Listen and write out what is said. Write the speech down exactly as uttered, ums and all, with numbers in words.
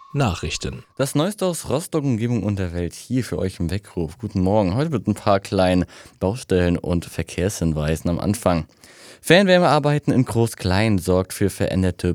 Nachrichten. Das Neueste aus Rostock, Umgebung und der Welt hier für euch im Weckruf. Guten Morgen. Heute mit ein paar kleinen Baustellen und Verkehrshinweisen am Anfang. Fernwärmearbeiten in Groß-Klein sorgt für veränderte